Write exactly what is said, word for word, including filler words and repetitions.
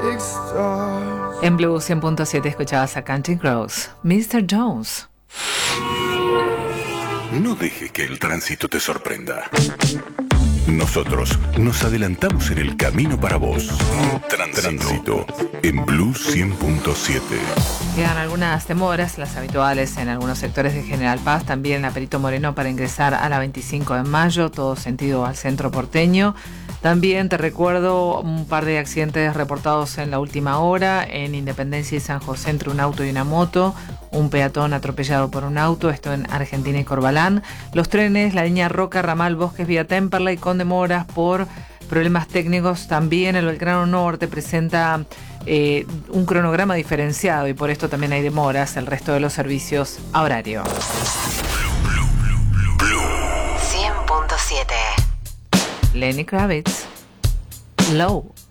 En Blue cien punto siete escuchabas a Counting Crows, mister Jones. No dejes que el tránsito te sorprenda. Nosotros nos adelantamos en el camino para vos. Tránsito, Tránsito en Blue cien punto siete. Quedan algunas demoras, las habituales en algunos sectores de General Paz, también a Perito Moreno para ingresar a la veinticinco de mayo, todo sentido al centro porteño. También te recuerdo un par de accidentes reportados en la última hora en Independencia y San José entre un auto y una moto, un peatón atropellado por un auto, esto en Argentina y Corbalán. Los trenes, la línea Roca, Ramal Bosques, vía Temperley con demoras por problemas técnicos. También el Belgrano Norte presenta eh, un cronograma diferenciado y por esto también hay demoras. El resto de los servicios a horario. cien punto siete. Lenny Kravitz, Low.